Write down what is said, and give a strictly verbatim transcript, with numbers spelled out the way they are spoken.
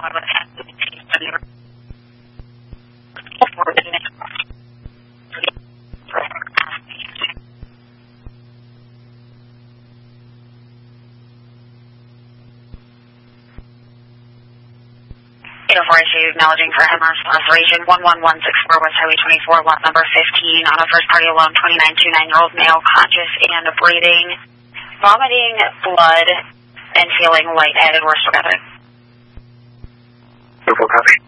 Acknowledging for Emma's laceration, one one one six four West Highway twenty-four, lot number fifteen, on a first party alone, twenty-nine to nine-year-old male, conscious and breathing, vomiting blood, and feeling lightheaded. We're still gathering. Beautiful, copy.